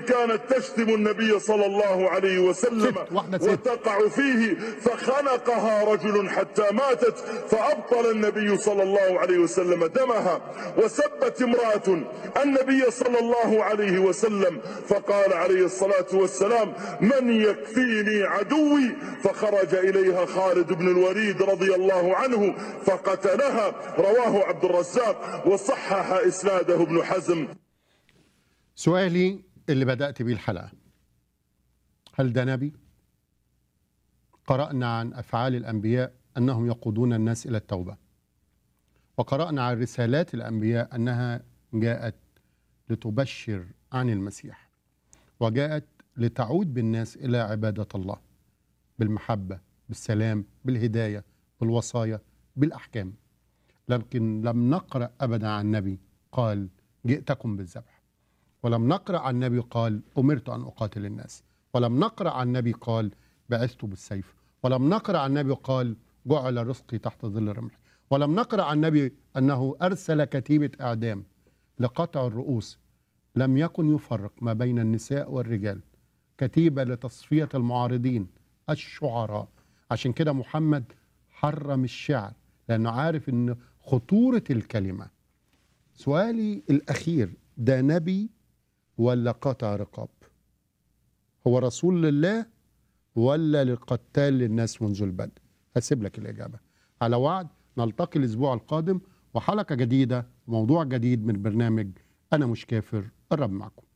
كانت تشتم النبي صلى الله عليه وسلم وتقع فيه فخنقها رجل حتى ماتت، فأبطل النبي صلى الله عليه وسلم دمها. وسبت امرأة النبي صلى الله عليه وسلم فقال عليه الصلاة والسلام: من يكفيني عدوي؟ فخرج إليها خالد بن الوليد رضي الله عنه فقتلها. رواه عبد الرزاق وصحح إسناده ابن حزم. سؤالي اللي بدأت بيه الحلقة: هل ده نبي؟ قرأنا عن أفعال الأنبياء أنهم يقودون الناس إلى التوبة، وقرأنا عن رسالات الأنبياء أنها جاءت لتبشر عن المسيح، وجاءت لتعود بالناس إلى عبادة الله بالمحبة، بالسلام، بالهداية، بالوصايا، بالأحكام. لكن لم نقرأ أبدا عن نبي قال جئتكم بالذبح، ولم نقرأ عن نبي قال أمرت أن أقاتل الناس، ولم نقرأ عن نبي قال بعثت بالسيف، ولم نقرأ عن نبي قال جعل رزقي تحت ظل رمحي، ولم نقرأ عن نبي أنه أرسل كتيبة إعدام لقطع الرؤوس، لم يكن يفرق ما بين النساء والرجال، كتيبة لتصفية المعارضين الشعراء. عشان كده محمد حرم الشعر لأنه عارف أن خطورة الكلمة. سؤالي الأخير: ده نبي ولا قطع رقاب؟ هو رسول لله ولا للقتال للناس منذ البدء؟ هسيب لك الإجابة. على وعد نلتقي الأسبوع القادم وحلقة جديدة، موضوع جديد من برنامج أنا مش كافر. الرب معكم.